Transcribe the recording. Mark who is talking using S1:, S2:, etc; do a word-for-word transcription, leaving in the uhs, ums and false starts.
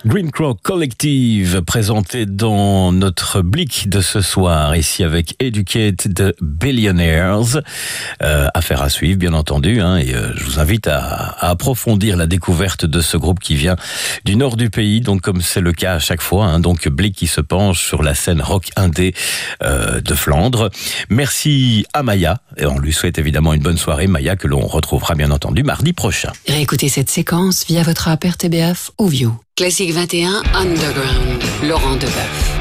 S1: Green Crow Collective, présenté dans notre Blick de ce soir, ici avec Educate the Billionaires. Euh, affaire à suivre, bien entendu, hein, et euh, je vous invite à, à approfondir la découverte de ce groupe qui vient du nord du pays, donc comme c'est le cas à chaque fois, hein, donc Blick qui se penche sur la scène rock indé euh, de Flandre. Merci à Maya, et on lui souhaite évidemment une bonne soirée, Maya, que l'on retrouvera bien entendu mardi prochain.
S2: Réécoutez cette séquence via votre app R T B F ou View. Classique vingt et un Underground, Laurent Deboeuf.